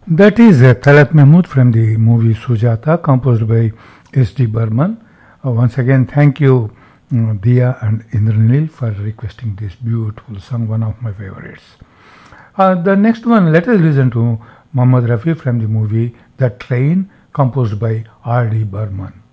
That is Talat Mahmood from the movie Sujata, composed by S.D. Burman. Once again, thank you, Dia and Indranil, for requesting this beautiful song, one of my favorites. The next one, let us listen to Mohammad Rafi from the movie The Train, composed by R.D. Burman.